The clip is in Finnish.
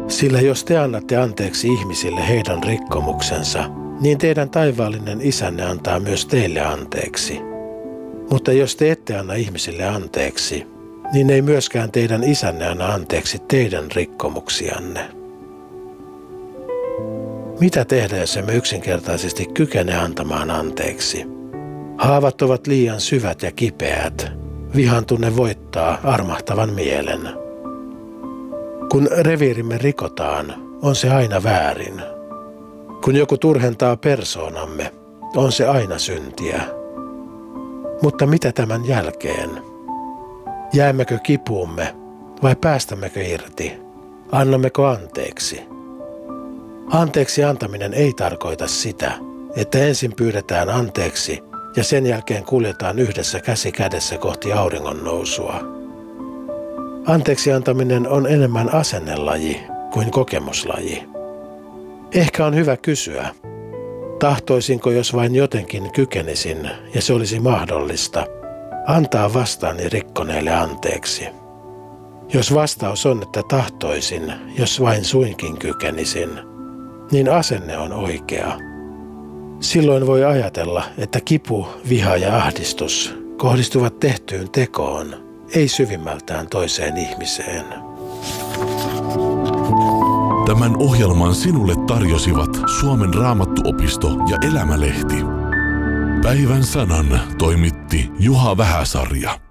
Sillä jos te annatte anteeksi ihmisille heidän rikkomuksensa, niin teidän taivaallinen isänne antaa myös teille anteeksi. Mutta jos te ette anna ihmisille anteeksi, niin ei myöskään teidän isänne anna anteeksi teidän rikkomuksianne. Mitä tehdä, jos emme yksinkertaisesti kykene antamaan anteeksi? Haavat ovat liian syvät ja kipeät. Vihan tunne voittaa armahtavan mielen. Kun reviirimme rikotaan, on se aina väärin. Kun joku turhentaa persoonamme, on se aina syntiä. Mutta mitä tämän jälkeen? Jäämmekö kipuumme vai päästämmekö irti? Annammeko anteeksi? Anteeksi antaminen ei tarkoita sitä, että ensin pyydetään anteeksi ja sen jälkeen kuljetaan yhdessä käsi kädessä kohti auringon nousua. Anteeksi antaminen on enemmän asennelaji kuin kokemuslaji. Ehkä on hyvä kysyä, tahtoisinko jos vain jotenkin kykenisin ja se olisi mahdollista, antaa vastaani rikkoneelle anteeksi. Jos vastaus on, että tahtoisin, jos vain suinkin kykenisin, niin asenne on oikea. Silloin voi ajatella, että kipu, viha ja ahdistus kohdistuvat tehtyyn tekoon, ei syvimmältään toiseen ihmiseen. Tämän ohjelman sinulle tarjosivat Suomen Raamattuopisto ja Elämälehti. Päivän sanan toimitti Juha Vähäsarja.